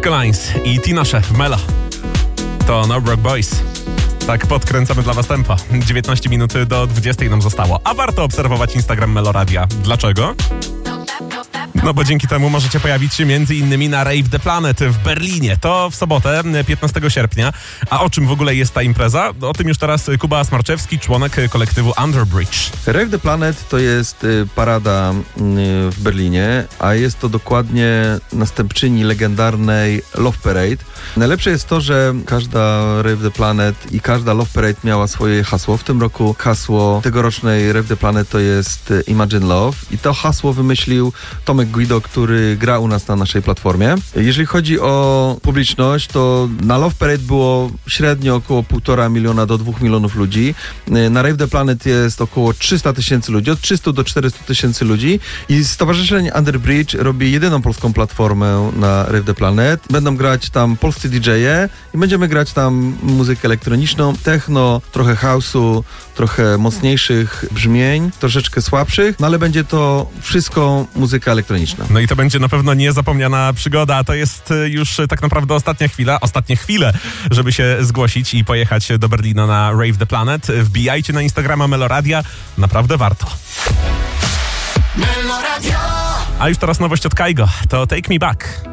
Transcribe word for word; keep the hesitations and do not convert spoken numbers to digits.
Disco Lines i Tinosze w Melo. To No Broke Boys. Tak podkręcamy dla was tempo. dziewiętnaście minut do dwudziestej nam zostało. A warto obserwować Instagram Meloradia. Dlaczego? No bo dzięki temu możecie pojawić się między innymi na Rave the Planet w Berlinie. To w sobotę, piętnastego sierpnia. A o czym w ogóle jest ta impreza? O tym już teraz Kuba Smarczewski, członek kolektywu Underbridge. Rave the Planet to jest parada w Berlinie, a jest to dokładnie następczyni legendarnej Love Parade. Najlepsze jest to, że każda Rave the Planet i każda Love Parade miała swoje hasło. W tym roku hasło tegorocznej Rave the Planet to jest Imagine Love i to hasło wymyślił Tomek Guido, który gra u nas na naszej platformie. Jeżeli chodzi o publiczność, to na Love Parade było średnio około półtora miliona do dwóch milionów ludzi. Na Rave the Planet jest około trzysta tysięcy ludzi, od trzysta do czterystu tysięcy ludzi i Stowarzyszenie Underbridge robi jedyną polską platformę na Rave the Planet. Będą grać tam polscy didżeje i będziemy grać tam muzykę elektroniczną, techno, trochę house'u, trochę mocniejszych brzmień, troszeczkę słabszych, no ale będzie to wszystko muzyka elektroniczna. No i to będzie na pewno niezapomniana przygoda. To jest już tak naprawdę ostatnia chwila, ostatnie chwile, żeby się zgłosić i pojechać do Berlina na Rave the Planet. Wbijajcie na Instagrama Meloradia. Naprawdę warto. Meloradio. A już teraz nowość od Kaigo. To Take Me Back.